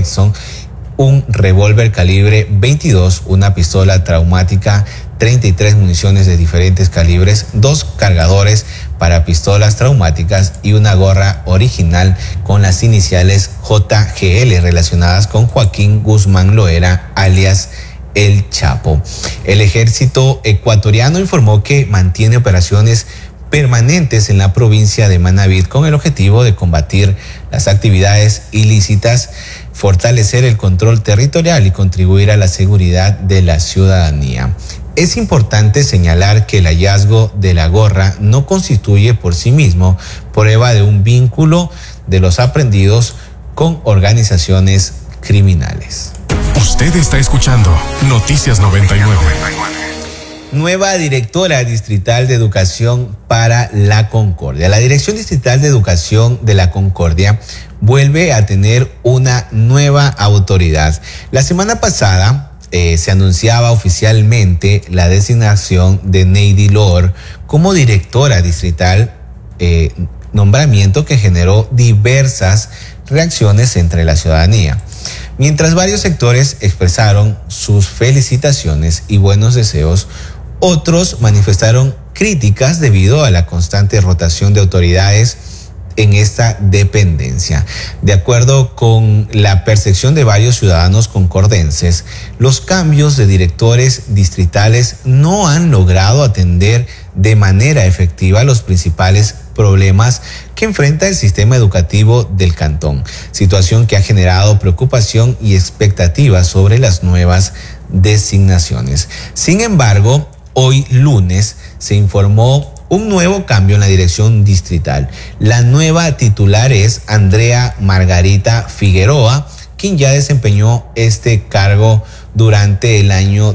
Exxon, un revólver calibre 22, una pistola traumática, 33 municiones de diferentes calibres, 2 cargadores para pistolas traumáticas y una gorra original con las iniciales JGL relacionadas con Joaquín Guzmán Loera, alias El Chapo. El ejército ecuatoriano informó que mantiene operaciones permanentes en la provincia de Manabí con el objetivo de combatir las actividades ilícitas, fortalecer el control territorial y contribuir a la seguridad de la ciudadanía. Es importante señalar que el hallazgo de la gorra no constituye por sí mismo prueba de un vínculo de los aprehendidos con organizaciones criminales. Usted está escuchando Noticias 99. Nueva directora distrital de educación para La Concordia. La Dirección Distrital de Educación de La Concordia vuelve a tener una nueva autoridad. La semana pasada se anunciaba oficialmente la designación de Neidy Loor como directora distrital, nombramiento que generó diversas reacciones entre la ciudadanía. Mientras varios sectores expresaron sus felicitaciones y buenos deseos, otros manifestaron críticas debido a la constante rotación de autoridades en esta dependencia. De acuerdo con la percepción de varios ciudadanos concordenses, los cambios de directores distritales no han logrado atender de manera efectiva los principales problemas que enfrenta el sistema educativo del cantón, situación que ha generado preocupación y expectativas sobre las nuevas designaciones. Sin embargo, hoy lunes se informó un nuevo cambio en la dirección distrital. La nueva titular es Andrea Margarita Figueroa, quien ya desempeñó este cargo durante el año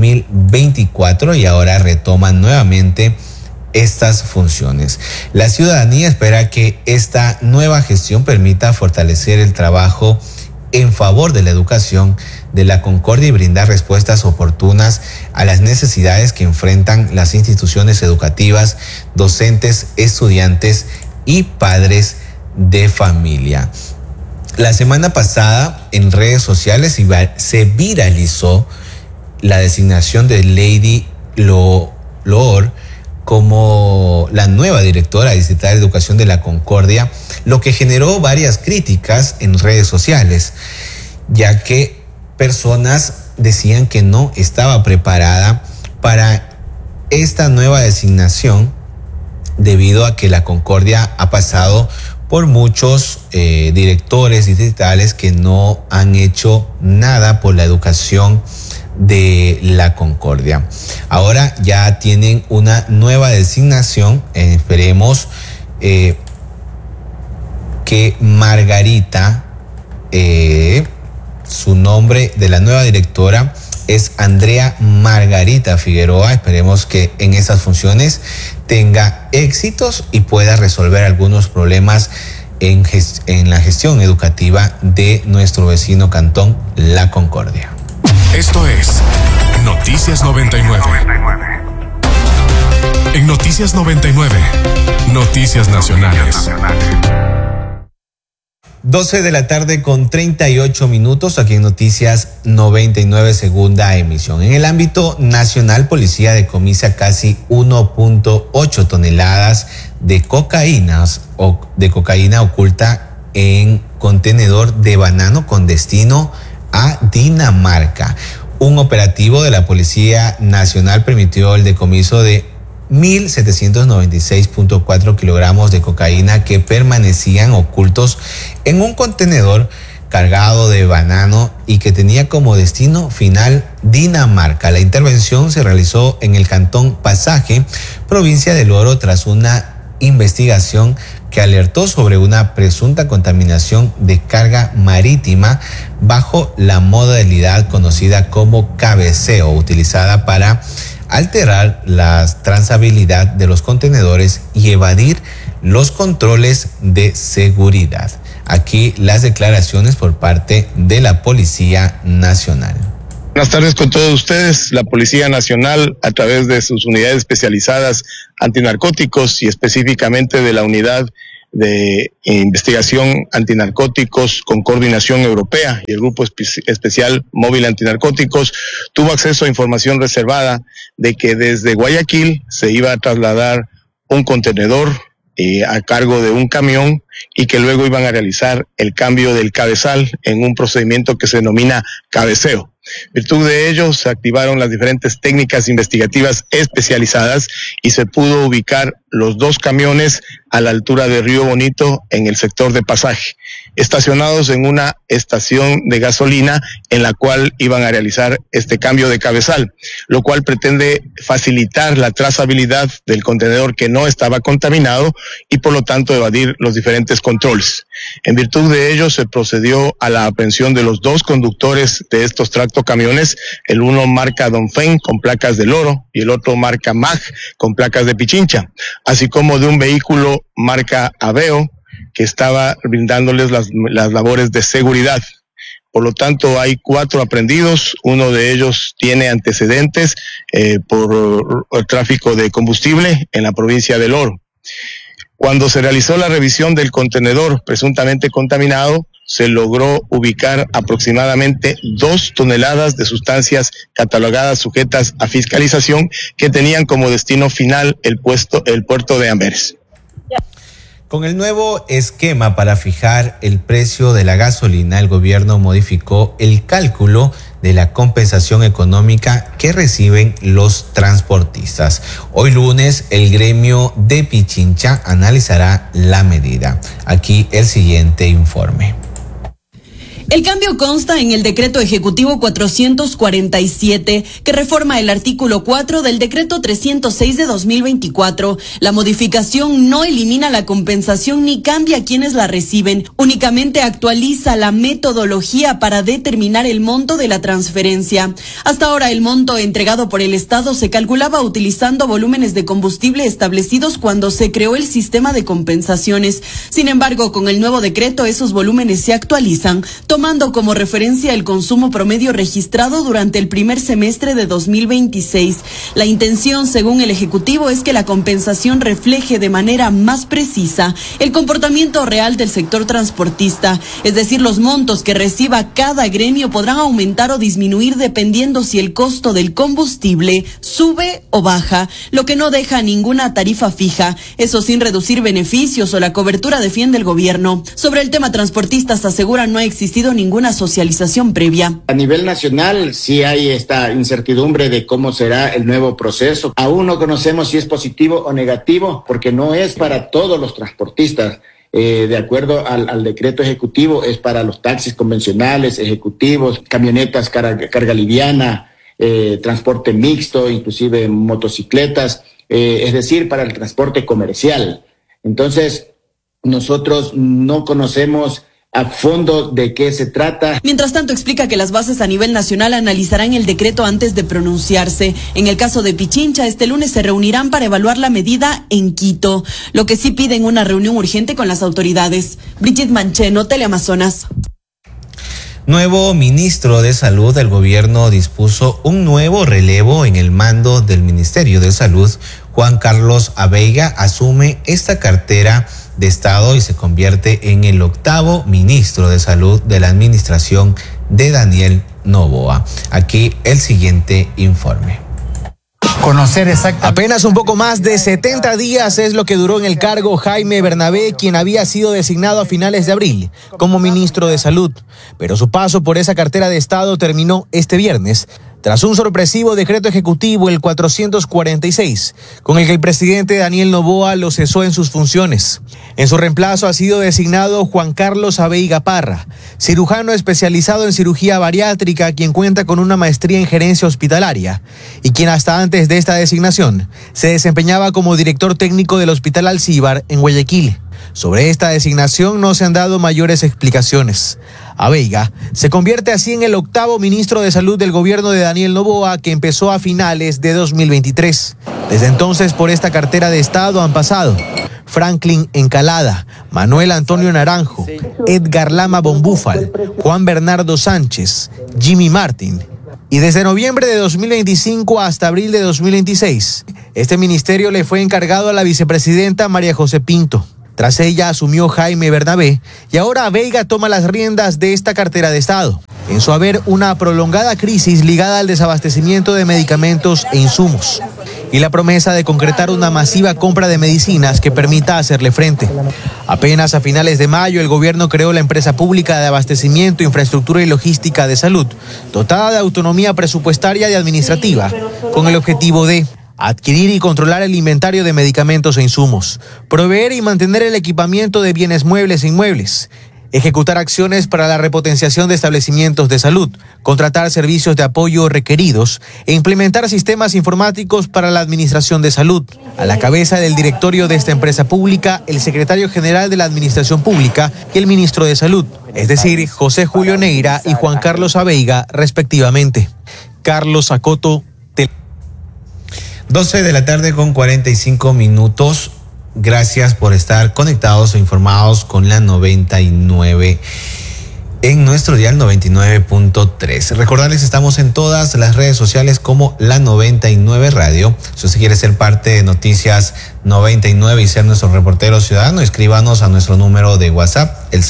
2024 y ahora retoma nuevamente estas funciones. La ciudadanía espera que esta nueva gestión permita fortalecer el trabajo en favor de la educación de La Concordia y brindar respuestas oportunas a las necesidades que enfrentan las instituciones educativas, docentes, estudiantes y padres de familia. La semana pasada en redes sociales se viralizó la designación de Neidy Loor como la nueva directora distrital de educación de La Concordia, lo que generó varias críticas en redes sociales, ya que personas decían que no estaba preparada para esta nueva designación debido a que La Concordia ha pasado por muchos directores distritales que no han hecho nada por la educación de La Concordia. Ahora ya tienen una nueva designación, esperemos que Margarita, su nombre de la nueva directora es Andrea Margarita Figueroa. Esperemos que en esas funciones tenga éxitos y pueda resolver algunos problemas en la gestión educativa de nuestro vecino cantón La Concordia. Esto es Noticias 99. En Noticias 99, Noticias Nacionales. 12 de la tarde con 38 minutos aquí en Noticias 99, segunda emisión. En el ámbito nacional, policía decomisa casi 1.8 toneladas de cocaína oculta en contenedor de banano con destino a Dinamarca. Un operativo de la Policía Nacional permitió el decomiso de 1.796.4 kilogramos de cocaína que permanecían ocultos en un contenedor cargado de banano y que tenía como destino final Dinamarca. La intervención se realizó en el cantón Pasaje, provincia del Oro, tras una investigación que alertó sobre una presunta contaminación de carga marítima bajo la modalidad conocida como cabeceo, utilizada para alterar la trazabilidad de los contenedores y evadir los controles de seguridad. Aquí las declaraciones por parte de la Policía Nacional. Buenas tardes con todos ustedes. La Policía Nacional, a través de sus unidades especializadas antinarcóticos y específicamente de la unidad de Investigación Antinarcóticos con Coordinación Europea y el Grupo Especial Móvil Antinarcóticos tuvo acceso a información reservada de que desde Guayaquil se iba a trasladar un contenedor a cargo de un camión y que luego iban a realizar el cambio del cabezal en un procedimiento que se denomina cabeceo. En virtud de ello, se activaron las diferentes técnicas investigativas especializadas y se pudo ubicar los dos camiones a la altura de Río Bonito en el sector de Pasaje, estacionados en una estación de gasolina en la cual iban a realizar este cambio de cabezal, lo cual pretende facilitar la trazabilidad del contenedor que no estaba contaminado y por lo tanto evadir los diferentes controles. En virtud de ello se procedió a la aprehensión de los dos conductores de estos tractocamiones, el uno marca Dongfeng con placas del Oro y el otro marca MAG con placas de Pichincha, así como de un vehículo marca Aveo que estaba brindándoles las labores de seguridad. Por lo tanto, hay 4 aprehendidos, uno de ellos tiene antecedentes por el tráfico de combustible en la provincia del Oro. Cuando se realizó la revisión del contenedor presuntamente contaminado, se logró ubicar aproximadamente 2 toneladas de sustancias catalogadas sujetas a fiscalización que tenían como destino final el puerto de Amberes. Con el nuevo esquema para fijar el precio de la gasolina, el gobierno modificó el cálculo de la compensación económica que reciben los transportistas. Hoy lunes, el gremio de Pichincha analizará la medida. Aquí el siguiente informe. El cambio consta en el decreto ejecutivo 447, que reforma el artículo 4 del decreto 306 de 2024. La modificación no elimina la compensación ni cambia a quienes la reciben, únicamente actualiza la metodología para determinar el monto de la transferencia. Hasta ahora el monto entregado por el Estado se calculaba utilizando volúmenes de combustible establecidos cuando se creó el sistema de compensaciones. Sin embargo, con el nuevo decreto esos volúmenes se actualizan, tomando como referencia el consumo promedio registrado durante el primer semestre de 2026. La intención, según el Ejecutivo, es que la compensación refleje de manera más precisa el comportamiento real del sector transportista, es decir, los montos que reciba cada gremio podrán aumentar o disminuir dependiendo si el costo del combustible sube o baja, lo que no deja ninguna tarifa fija, eso sin reducir beneficios o la cobertura, defiende el gobierno. Sobre el tema transportistas aseguran no ha existido ninguna socialización previa. A nivel nacional sí hay esta incertidumbre de cómo será el nuevo proceso. Aún no conocemos si es positivo o negativo, porque no es para todos los transportistas. De acuerdo al decreto ejecutivo, es para los taxis convencionales, ejecutivos, camionetas carga liviana, transporte mixto, inclusive motocicletas, es decir, para el transporte comercial. Entonces, nosotros no conocemos a fondo de qué se trata. Mientras tanto, explica que las bases a nivel nacional analizarán el decreto antes de pronunciarse. En el caso de Pichincha, este lunes se reunirán para evaluar la medida en Quito. Lo que sí piden una reunión urgente con las autoridades. Brigitte Mancheno, Teleamazonas. Nuevo ministro de Salud del gobierno dispuso un nuevo relevo en el mando del Ministerio de Salud. Juan Carlos Abeiga asume esta cartera de Estado y se convierte en el 8º ministro de Salud de la administración de Daniel Noboa. Aquí el siguiente informe. Conocer exactamente. Apenas un poco más de 70 días es lo que duró en el cargo Jaime Bernabé, quien había sido designado a finales de abril como ministro de Salud. Pero su paso por esa cartera de Estado terminó este viernes, tras un sorpresivo decreto ejecutivo, el 446, con el que el presidente Daniel Noboa lo cesó en sus funciones. En su reemplazo ha sido designado Juan Carlos Abeiga Parra, cirujano especializado en cirugía bariátrica, quien cuenta con una maestría en gerencia hospitalaria y quien hasta antes de esta designación se desempeñaba como director técnico del Hospital Alcíbar en Guayaquil. Sobre esta designación no se han dado mayores explicaciones. Abeiga se convierte así en el 8º ministro de Salud del gobierno de Daniel Noboa, que empezó a finales de 2023. Desde entonces por esta cartera de Estado han pasado Franklin Encalada, Manuel Antonio Naranjo, Edgar Lama Bombúfal, Juan Bernardo Sánchez, Jimmy Martin. Y desde noviembre de 2025 hasta abril de 2026, este ministerio le fue encargado a la vicepresidenta María José Pinto. Tras ella asumió Jaime Bernabé y ahora Veiga toma las riendas de esta cartera de Estado. En su haber, una prolongada crisis ligada al desabastecimiento de medicamentos e insumos y la promesa de concretar una masiva compra de medicinas que permita hacerle frente. Apenas a finales de mayo, el gobierno creó la empresa pública de abastecimiento, infraestructura y logística de salud, dotada de autonomía presupuestaria y administrativa, con el objetivo de adquirir y controlar el inventario de medicamentos e insumos, proveer y mantener el equipamiento de bienes muebles e inmuebles, ejecutar acciones para la repotenciación de establecimientos de salud, contratar servicios de apoyo requeridos e implementar sistemas informáticos para la administración de salud. A la cabeza del directorio de esta empresa pública, el secretario general de la Administración Pública y el ministro de Salud, es decir, José Julio Neira y Juan Carlos Aveiga, respectivamente. Carlos Acoto, 12 de la tarde con 45 minutos. Gracias por estar conectados o informados con la 99 en nuestro dial 99.3. Recordarles, estamos en todas las redes sociales como la 99 Radio. Si usted quiere ser parte de Noticias 99 y ser nuestro reportero ciudadano, escríbanos a nuestro número de WhatsApp, el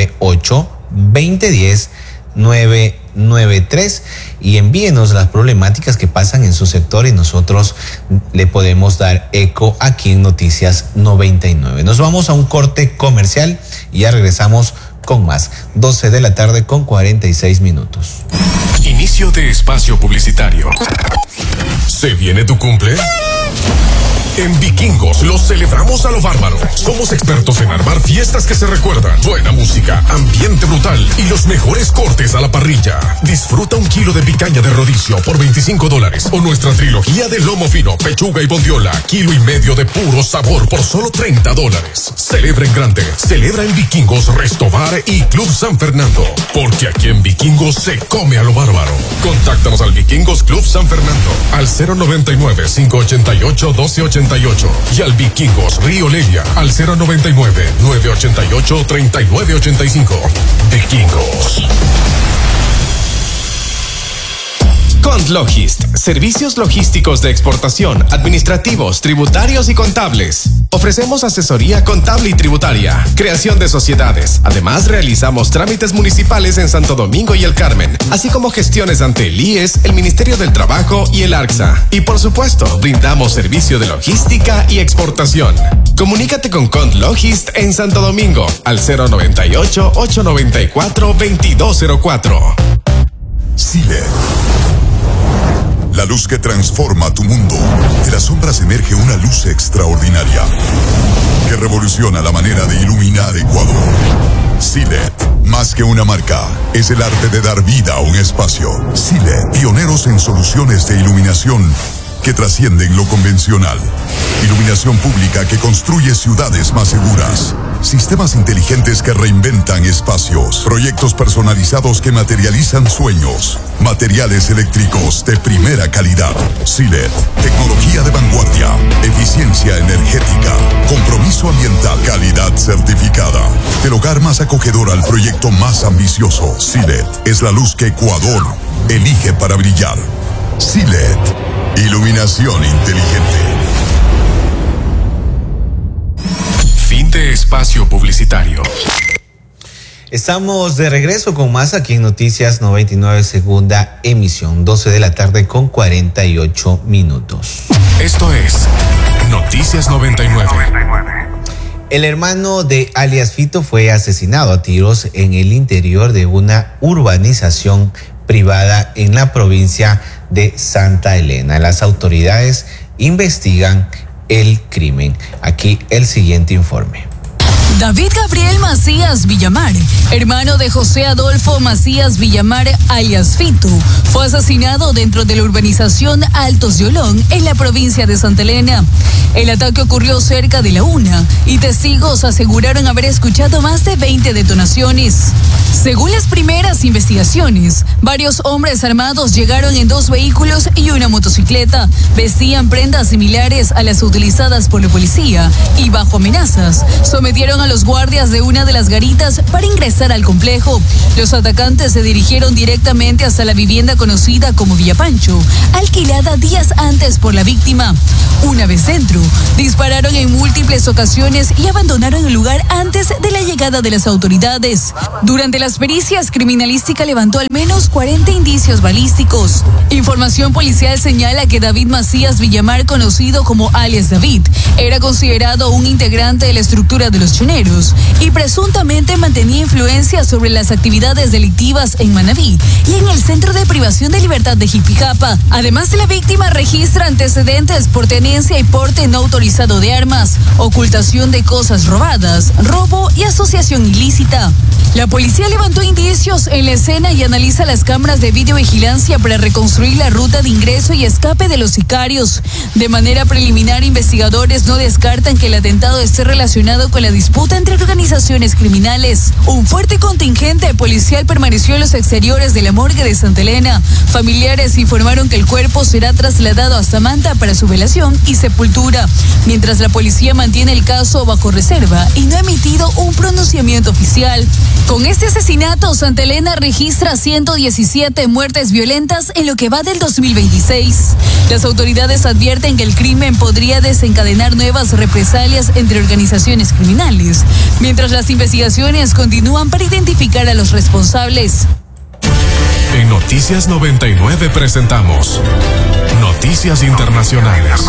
098-2010-993, y envíenos las problemáticas que pasan en su sector y nosotros le podemos dar eco aquí en Noticias 99. Nos vamos a un corte comercial y ya regresamos con más. 12 de la tarde con 46 minutos. Inicio de espacio publicitario. ¿Se viene tu cumple? En Vikingos lo celebramos a lo bárbaro. Somos expertos en armar fiestas que se recuerdan. Buena música, ambiente brutal y los mejores cortes a la parrilla. Disfruta 1 kilo de picaña de rodicio por $25 o nuestra trilogía de lomo fino, pechuga y bondiola, 1,5 kilos de puro sabor por solo $30. Celebra en grande. Celebra en Vikingos, Resto Bar y Club San Fernando. Porque aquí en Vikingos se come a lo bárbaro. Contáctanos al Vikingos Club San Fernando al 099-588-1288 y al Vikingos Río Lelia al 099-988-3985. Vikingos. Contlogist, servicios logísticos de exportación, administrativos, tributarios y contables. Ofrecemos asesoría contable y tributaria, creación de sociedades. Además, realizamos trámites municipales en Santo Domingo y El Carmen, así como gestiones ante el IES, el Ministerio del Trabajo y el ARCSA. Y por supuesto, brindamos servicio de logística y exportación. Comunícate con Contlogist en Santo Domingo al 098-894-2204. Silet. La luz que transforma tu mundo. De las sombras emerge una luz extraordinaria que revoluciona la manera de iluminar Ecuador. Silet, más que una marca, es el arte de dar vida a un espacio. Silet, pioneros en soluciones de iluminación que trascienden lo convencional. Iluminación pública que construye ciudades más seguras. Sistemas inteligentes que reinventan espacios. Proyectos personalizados que materializan sueños. Materiales eléctricos de primera calidad. Silet, tecnología de vanguardia. Eficiencia energética. Compromiso ambiental. Calidad certificada. Del hogar más acogedor al proyecto más ambicioso. Silet es la luz que Ecuador elige para brillar. Silet, iluminación inteligente. Fin de espacio publicitario. Estamos de regreso con más aquí en Noticias 99, segunda emisión, 12 de la tarde con 48 minutos. Esto es Noticias 99. El hermano de alias Fito fue asesinado a tiros en el interior de una urbanización privada en la provincia de Santa Elena. Las autoridades investigan el crimen. Aquí el siguiente informe. David Gabriel Macías Villamar, hermano de José Adolfo Macías Villamar alias Fito, fue asesinado dentro de la urbanización Altos de Olón en la provincia de Santa Elena. El ataque ocurrió cerca de la 1 y testigos aseguraron haber escuchado más de 20 detonaciones. Según las primeras investigaciones, varios hombres armados llegaron en 2 vehículos y una motocicleta. Vestían prendas similares a las utilizadas por la policía y bajo amenazas sometieron a los guardias de una de las garitas para ingresar al complejo. Los atacantes se dirigieron directamente hasta la vivienda conocida como Villa Pancho, alquilada días antes por la víctima. Una vez dentro, dispararon en múltiples ocasiones y abandonaron el lugar antes de la llegada de las autoridades. Durante las pericias, criminalística levantó al menos 40 indicios balísticos. Información policial señala que David Macías Villamar, conocido como alias David, era considerado un integrante de la estructura de los choneros y presuntamente mantenía influencia sobre las actividades delictivas en Manabí y en el Centro de Privación de Libertad de Jipijapa. Además, la víctima registra antecedentes por tenencia y porte no autorizado de armas, ocultación de cosas robadas, robo y asociación ilícita. La policía levantó indicios en la escena y analiza las cámaras de videovigilancia para reconstruir la ruta de ingreso y escape de los sicarios. De manera preliminar, investigadores no descartan que el atentado esté relacionado con la disputa entre organizaciones criminales. Un fuerte contingente policial permaneció en los exteriores de la morgue de Santa Elena. Familiares informaron que el cuerpo será trasladado hasta Manta para su velación y sepultura, mientras la policía mantiene el caso bajo reserva y no ha emitido un pronunciamiento oficial. Con este asesinato, Santa Elena registra 117 muertes violentas en lo que va del 2026. Las autoridades advierten que el crimen podría desencadenar nuevas represalias entre organizaciones criminales, mientras las investigaciones continúan para identificar a los responsables. En Noticias 99 presentamos Noticias Internacionales.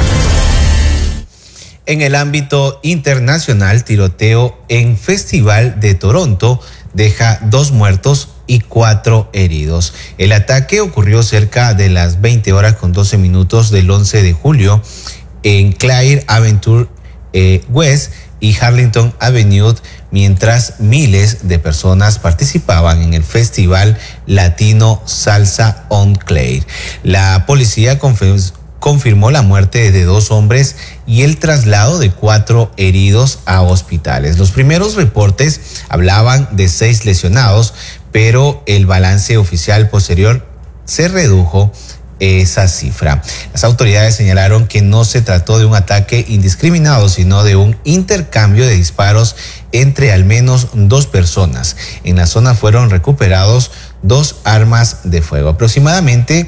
En el ámbito internacional, tiroteo en Festival de Toronto deja 2 muertos y 4 heridos. El ataque ocurrió cerca de las 20 horas con 12 minutos del 11 de julio en Claire Avenue West y Harlington Avenue, mientras miles de personas participaban en el Festival Latino Salsa on Claire. La policía confirmó la muerte de 2 hombres y el traslado de 4 heridos a hospitales. Los primeros reportes hablaban de 6 lesionados, pero el balance oficial posterior se redujo esa cifra. Las autoridades señalaron que no se trató de un ataque indiscriminado, sino de un intercambio de disparos entre al menos 2 personas. En la zona fueron recuperados 2 armas de fuego. Aproximadamente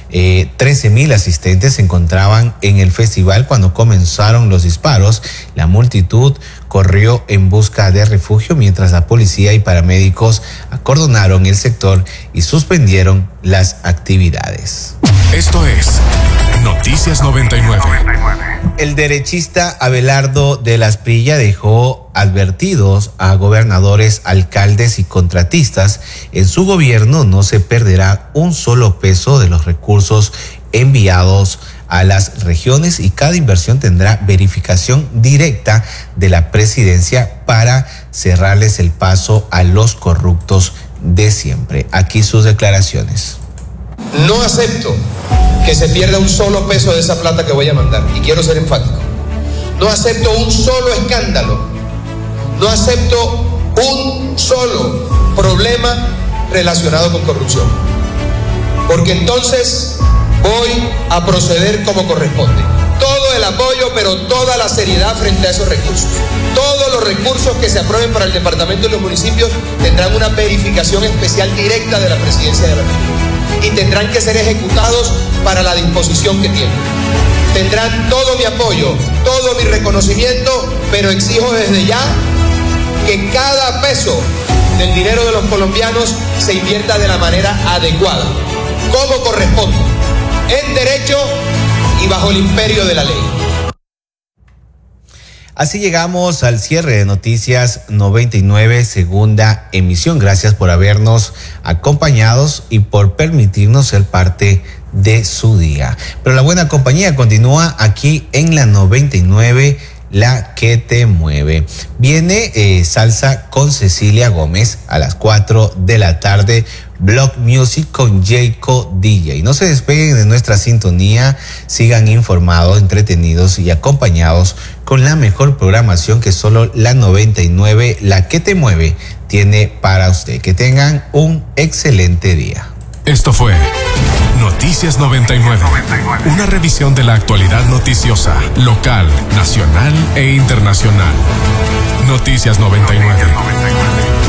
13,000 asistentes se encontraban en el festival cuando comenzaron los disparos. La multitud corrió en busca de refugio, mientras la policía y paramédicos acordonaron el sector y suspendieron las actividades. Esto es Noticias 99. El derechista Abelardo de las Prilla dejó advertidos a gobernadores, alcaldes y contratistas: en su gobierno no se perderá un solo peso de los recursos enviados a las regiones y cada inversión tendrá verificación directa de la presidencia para cerrarles el paso a los corruptos de siempre. Aquí sus declaraciones. No acepto que se pierda un solo peso de esa plata que voy a mandar, y quiero ser enfático. No acepto un solo escándalo, no acepto un solo problema relacionado con corrupción, porque entonces voy a proceder como corresponde. Todo el apoyo, pero toda la seriedad frente a esos recursos. Todos los recursos que se aprueben para el departamento y los municipios tendrán una verificación especial directa de la presidencia de la República y tendrán que ser ejecutados para la disposición que tienen. Tendrán todo mi apoyo, todo mi reconocimiento, pero exijo desde ya que cada peso del dinero de los colombianos se invierta de la manera adecuada, como corresponde, en derecho y bajo el imperio de la ley. Así llegamos al cierre de Noticias 99, segunda emisión. Gracias por habernos acompañado y por permitirnos ser parte de su día. Pero la buena compañía continúa aquí en la 99, la que te mueve. Viene salsa con Cecilia Gómez a las 4 de la tarde. Block Music con Jayco DJ. No se despeguen de nuestra sintonía, sigan informados, entretenidos y acompañados con la mejor programación que solo la 99, la que te mueve, tiene para usted. Que tengan un excelente día. Esto fue Noticias 99, una revisión de la actualidad noticiosa, local, nacional e internacional. Noticias 99.